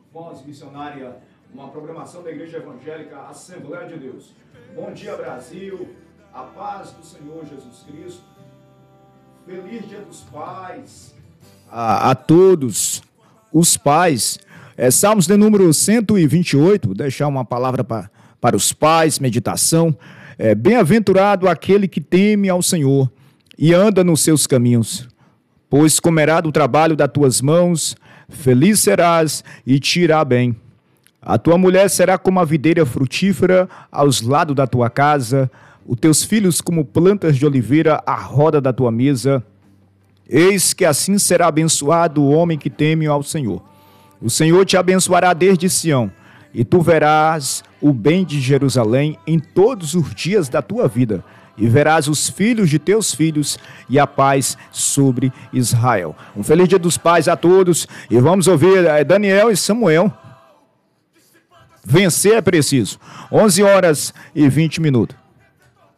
Voz Missionária, uma programação da Igreja Evangélica Assembleia de Deus. Bom dia, Brasil, a paz do Senhor Jesus Cristo. Feliz Dia dos Pais. A todos os pais. Salmos de número 128, deixar uma palavra para os pais, meditação. Bem-aventurado aquele que teme ao Senhor e anda nos seus caminhos, pois comerá do trabalho das tuas mãos, feliz serás e te irá bem. A tua mulher será como a videira frutífera aos lados da tua casa, os teus filhos como plantas de oliveira à roda da tua mesa. Eis que assim será abençoado o homem que teme ao Senhor. O Senhor te abençoará desde Sião, e tu verás o bem de Jerusalém em todos os dias da tua vida, e verás os filhos de teus filhos e a paz sobre Israel. Um feliz Dia dos Pais a todos, e vamos ouvir Daniel e Samuel. Vencer é preciso. 11 horas e 20 minutos.